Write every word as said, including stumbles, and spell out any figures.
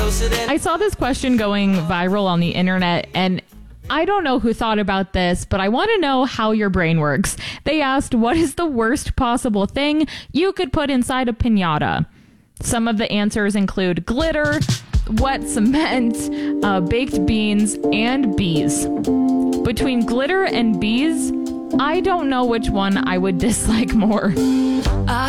I saw this question going viral on the internet, and I don't know who thought about this, but I want to know how your brain works. They asked, what is the worst possible thing you could put inside a piñata? Some of the answers include glitter, wet cement, uh, baked beans, and bees. Between glitter and bees, I don't know which one I would dislike more.